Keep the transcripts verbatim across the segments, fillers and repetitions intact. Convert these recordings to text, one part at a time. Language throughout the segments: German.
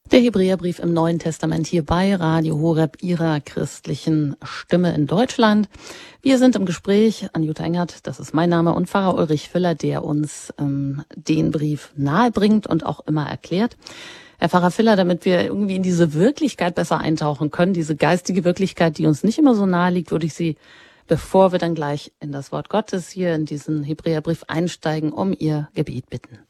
Der Hebräerbrief im Neuen Testament hier bei Radio Horeb, Ihrer christlichen Stimme in Deutschland. Wir sind im Gespräch, Anjuta Engert, das ist mein Name, und Pfarrer Ulrich Füller, der uns ähm, den Brief nahebringt und auch immer erklärt. Herr Pfarrer Füller, damit wir irgendwie in diese Wirklichkeit besser eintauchen können, diese geistige Wirklichkeit, die uns nicht immer so nahe liegt, würde ich Sie, bevor wir dann gleich in das Wort Gottes hier in diesen Hebräerbrief einsteigen, um Ihr Gebet bitten.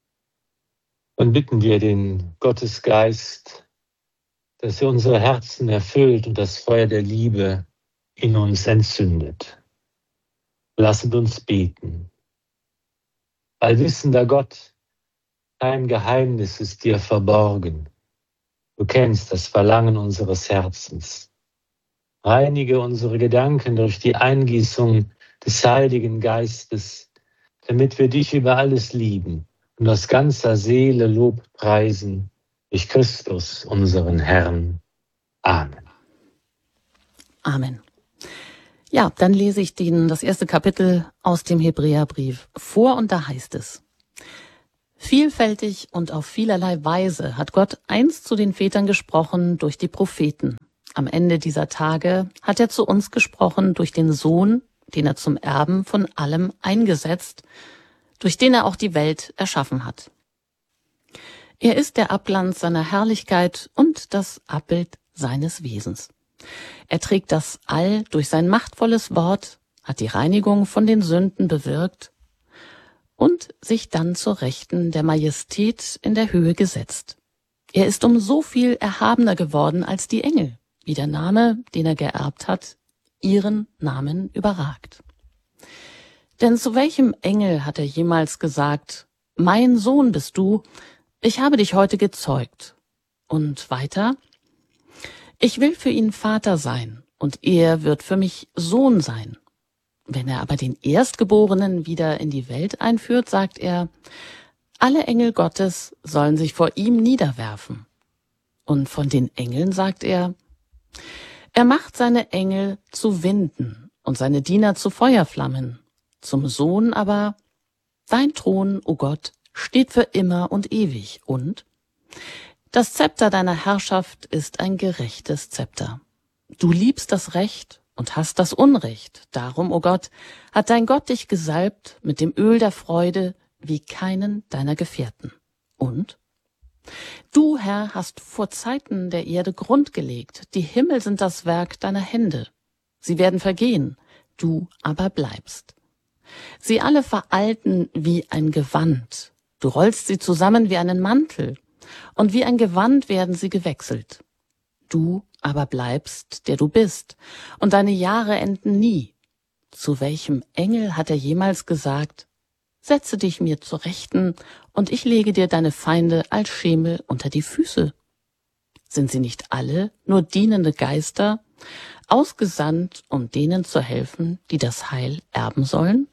Dann bitten wir den Gottesgeist, dass er unsere Herzen erfüllt und das Feuer der Liebe in uns entzündet. Lasset uns beten. Allwissender Gott, kein Geheimnis ist dir verborgen. Du kennst das Verlangen unseres Herzens. Reinige unsere Gedanken durch die Eingießung des Heiligen Geistes, damit wir dich über alles lieben und aus ganzer Seele Lob preisen durch Christus, unseren Herrn. Amen. Amen. Ja, dann lese ich Ihnen das erste Kapitel aus dem Hebräerbrief vor und da heißt es: Vielfältig und auf vielerlei Weise hat Gott einst zu den Vätern gesprochen durch die Propheten. Am Ende dieser Tage hat er zu uns gesprochen durch den Sohn, den er zum Erben von allem eingesetzt, durch den er auch die Welt erschaffen hat. Er ist der Abglanz seiner Herrlichkeit und das Abbild seines Wesens. Er trägt das All durch sein machtvolles Wort, hat die Reinigung von den Sünden bewirkt und sich dann zur Rechten der Majestät in der Höhe gesetzt. Er ist um so viel erhabener geworden als die Engel, wie der Name, den er geerbt hat, ihren Namen überragt. Denn zu welchem Engel hat er jemals gesagt: Mein Sohn bist du, ich habe dich heute gezeugt? Und weiter: Ich will für ihn Vater sein, und er wird für mich Sohn sein. Wenn er aber den Erstgeborenen wieder in die Welt einführt, sagt er: Alle Engel Gottes sollen sich vor ihm niederwerfen. Und von den Engeln sagt er: Er macht seine Engel zu Winden und seine Diener zu Feuerflammen. Zum Sohn aber: Dein Thron, o Gott, steht für immer und ewig, und das Zepter deiner Herrschaft ist ein gerechtes Zepter. Du liebst das Recht und hast das Unrecht. Darum, o Gott, hat dein Gott dich gesalbt mit dem Öl der Freude wie keinen deiner Gefährten. Und du, Herr, hast vor Zeiten der Erde Grund gelegt. Die Himmel sind das Werk deiner Hände. Sie werden vergehen, du aber bleibst. Sie alle veralten wie ein Gewand. Du rollst sie zusammen wie einen Mantel, und wie ein Gewand werden sie gewechselt. Du aber bleibst, der du bist, und deine Jahre enden nie. Zu welchem Engel hat er jemals gesagt: Setze dich mir zur Rechten, und ich lege dir deine Feinde als Schemel unter die Füße? Sind sie nicht alle nur dienende Geister, ausgesandt, um denen zu helfen, die das Heil erben sollen?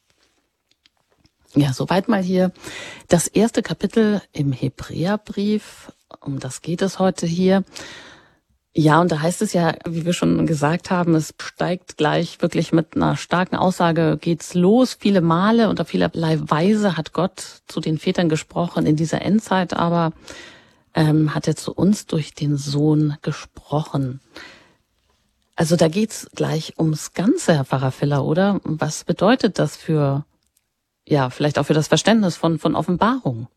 Ja, soweit mal hier das erste Kapitel im Hebräerbrief. Um das geht es heute hier. Ja, und da heißt es ja, wie wir schon gesagt haben, es steigt gleich wirklich mit einer starken Aussage, geht's los. Viele Male und auf vielerlei Weise hat Gott zu den Vätern gesprochen in dieser Endzeit, aber ähm, hat er zu uns durch den Sohn gesprochen. Also da geht's gleich ums Ganze, Herr Pfarrer Füller, oder? Was bedeutet das für, ja, vielleicht auch für das Verständnis von, von Offenbarung?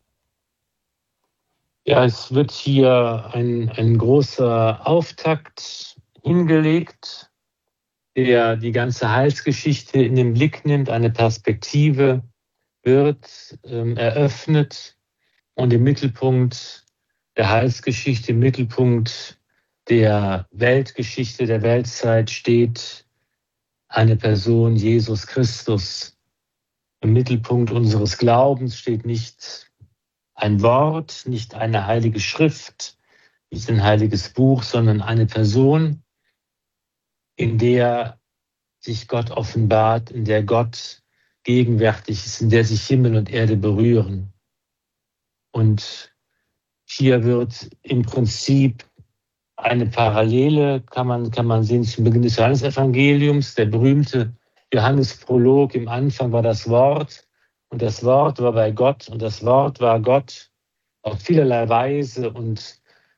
Ja, es wird hier ein, ein großer Auftakt hingelegt, der die ganze Heilsgeschichte in den Blick nimmt. Eine Perspektive wird ähm, eröffnet und im Mittelpunkt der Heilsgeschichte, im Mittelpunkt der Weltgeschichte, der Weltzeit steht eine Person, Jesus Christus. Im Mittelpunkt unseres Glaubens steht nicht ein Wort, nicht eine heilige Schrift, nicht ein heiliges Buch, sondern eine Person, in der sich Gott offenbart, in der Gott gegenwärtig ist, in der sich Himmel und Erde berühren. Und hier wird im Prinzip eine Parallele, kann man, kann man sehen, zum Beginn des Johannesevangeliums, der berühmte Johannesprolog: Im Anfang war das Wort, und das Wort war bei Gott, und das Wort war Gott auf vielerlei Weise, und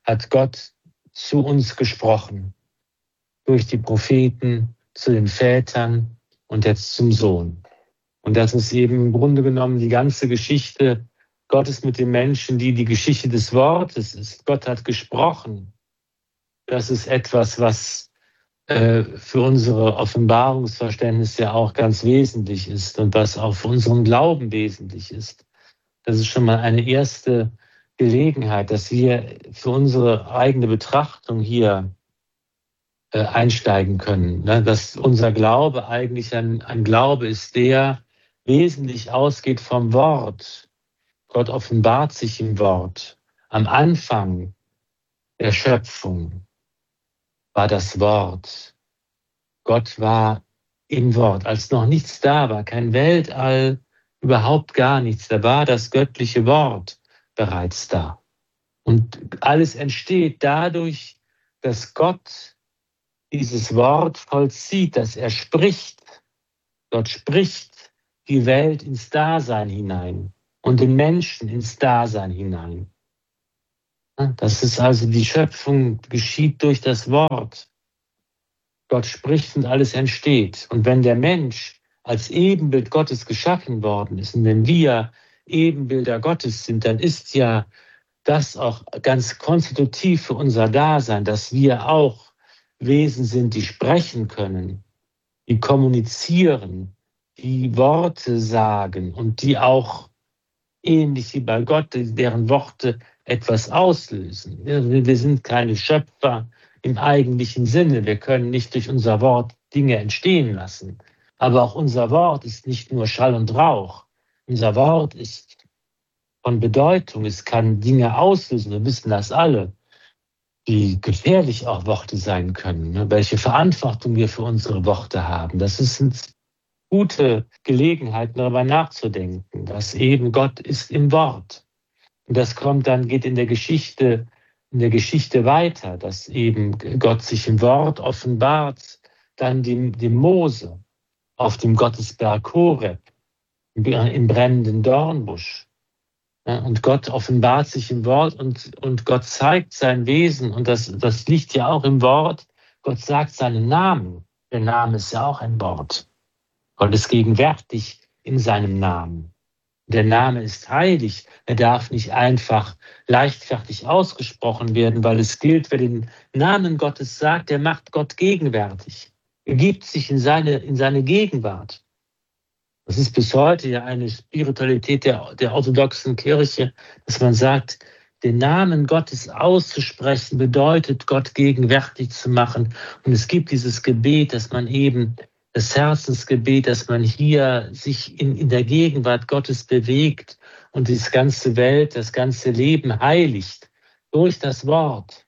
hat Gott zu uns gesprochen. Durch die Propheten, zu den Vätern und jetzt zum Sohn. Und das ist eben im Grunde genommen die ganze Geschichte Gottes mit den Menschen, die die Geschichte des Wortes ist. Gott hat gesprochen. Das ist etwas, was äh, für unsere Offenbarungsverständnis ja auch ganz wesentlich ist und was auch für unseren Glauben wesentlich ist. Das ist schon mal eine erste Gelegenheit, dass wir für unsere eigene Betrachtung hier äh, einsteigen können. Ne? Dass unser Glaube eigentlich ein, ein Glaube ist, der wesentlich ausgeht vom Wort. Gott offenbart sich im Wort. Am Anfang der Schöpfung war das Wort. Gott war im Wort, als noch nichts da war, kein Weltall, überhaupt gar nichts. Da war das göttliche Wort bereits da. Und alles entsteht dadurch, dass Gott dieses Wort vollzieht, dass er spricht. Gott spricht die Welt ins Dasein hinein und den Menschen ins Dasein hinein. Das ist also die Schöpfung, geschieht durch das Wort. Gott spricht und alles entsteht. Und wenn der Mensch als Ebenbild Gottes geschaffen worden ist und wenn wir Ebenbilder Gottes sind, dann ist ja das auch ganz konstitutiv für unser Dasein, dass wir auch Wesen sind, die sprechen können, die kommunizieren, die Worte sagen und die auch ähnlich wie bei Gott, deren Worte etwas auslösen. Wir sind keine Schöpfer im eigentlichen Sinne. Wir können nicht durch unser Wort Dinge entstehen lassen. Aber auch unser Wort ist nicht nur Schall und Rauch. Unser Wort ist von Bedeutung. Es kann Dinge auslösen. Wir wissen das alle, wie gefährlich auch Worte sein können, welche Verantwortung wir für unsere Worte haben. Das ist eine gute Gelegenheit, darüber nachzudenken, dass eben Gott ist im Wort. Und das kommt dann, geht in der Geschichte, in der Geschichte weiter, dass eben Gott sich im Wort offenbart, dann dem, dem Mose auf dem Gottesberg Horeb, im brennenden Dornbusch. Und Gott offenbart sich im Wort und, und Gott zeigt sein Wesen. Und das, das liegt ja auch im Wort. Gott sagt seinen Namen. Der Name ist ja auch ein Wort. Gott ist gegenwärtig in seinem Namen. Der Name ist heilig. Er darf nicht einfach leichtfertig ausgesprochen werden, weil es gilt, wer den Namen Gottes sagt, der macht Gott gegenwärtig. Er gibt sich in seine, in seine Gegenwart. Das ist bis heute ja eine Spiritualität der, der orthodoxen Kirche, dass man sagt, den Namen Gottes auszusprechen bedeutet, Gott gegenwärtig zu machen. Und es gibt dieses Gebet, dass man eben, das Herzensgebet, dass man hier sich in, in der Gegenwart Gottes bewegt und die ganze Welt, das ganze Leben heiligt durch das Wort.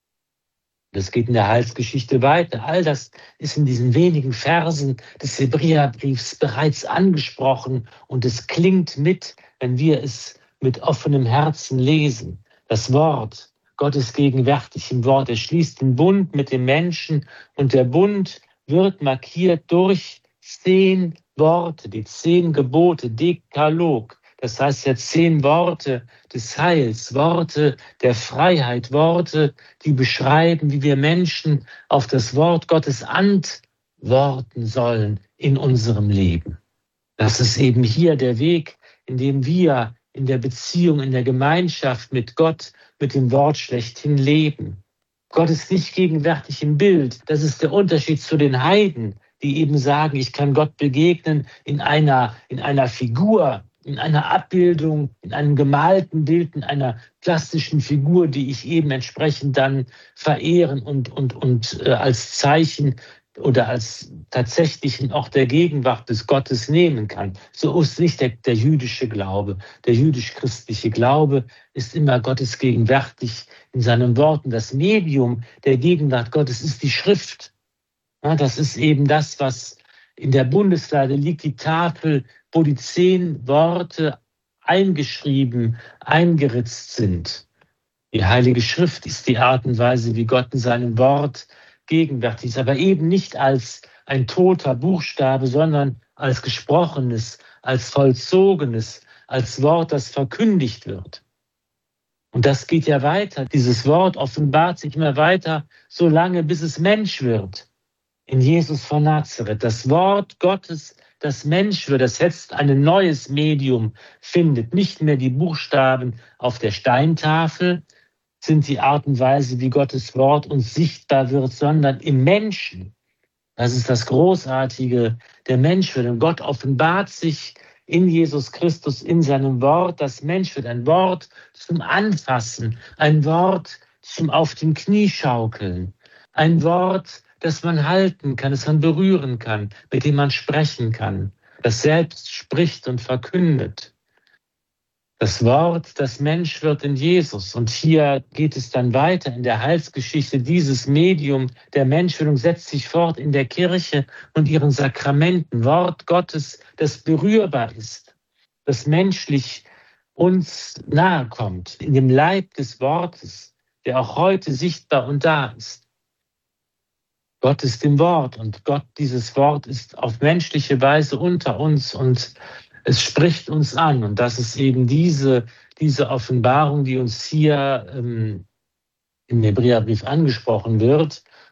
Das geht in der Heilsgeschichte weiter. All das ist in diesen wenigen Versen des Hebräerbriefs bereits angesprochen und es klingt mit, wenn wir es mit offenem Herzen lesen. Das Wort, Gott ist gegenwärtig im Wort. Er schließt den Bund mit dem Menschen und der Bund wird markiert durch zehn Worte, die zehn Gebote, Dekalog. Das heißt ja zehn Worte des Heils, Worte der Freiheit, Worte, die beschreiben, wie wir Menschen auf das Wort Gottes antworten sollen in unserem Leben. Das ist eben hier der Weg, in dem wir in der Beziehung, in der Gemeinschaft mit Gott, mit dem Wort schlechthin leben. Gott ist nicht gegenwärtig im Bild. Das ist der Unterschied zu den Heiden, die eben sagen, ich kann Gott begegnen in einer, in einer Figur, in einer Abbildung, in einem gemalten Bild, in einer plastischen Figur, die ich eben entsprechend dann verehren und, und, und äh, als Zeichen oder als tatsächlichen Ort der Gegenwart des Gottes nehmen kann. So ist nicht der, der jüdische Glaube. Der jüdisch-christliche Glaube ist immer Gottes gegenwärtig in seinen Worten. Das Medium der Gegenwart Gottes ist die Schrift. Ja, das ist eben das, was in der Bundeslade liegt, die Tafel, wo die zehn Worte eingeschrieben, eingeritzt sind. Die Heilige Schrift ist die Art und Weise, wie Gott in seinem Wort gegenwärtig ist, aber eben nicht als ein toter Buchstabe, sondern als gesprochenes, als vollzogenes, als Wort, das verkündigt wird. Und das geht ja weiter. Dieses Wort offenbart sich immer weiter, so lange, bis es Mensch wird. In Jesus von Nazareth. Das Wort Gottes, das Mensch wird, das jetzt ein neues Medium findet. Nicht mehr die Buchstaben auf der Steintafel sind die Art und Weise, wie Gottes Wort uns sichtbar wird, sondern im Menschen. Das ist das Großartige, der Mensch wird. Und Gott offenbart sich in Jesus Christus, in seinem Wort. Das Mensch wird ein Wort zum Anfassen, ein Wort zum auf dem Knie schaukeln, ein Wort, das man halten kann, das man berühren kann, mit dem man sprechen kann, das selbst spricht und verkündet. Das Wort, das Mensch wird in Jesus. Und hier geht es dann weiter in der Heilsgeschichte. Dieses Medium der Menschwerdung setzt sich fort in der Kirche und ihren Sakramenten. Wort Gottes, das berührbar ist, das menschlich uns nahe kommt, in dem Leib des Wortes, der auch heute sichtbar und da ist. Gott ist im Wort und Gott, dieses Wort ist auf menschliche Weise unter uns und es spricht uns an. Und das ist eben diese, diese Offenbarung, die uns hier ähm, im Hebräerbrief angesprochen wird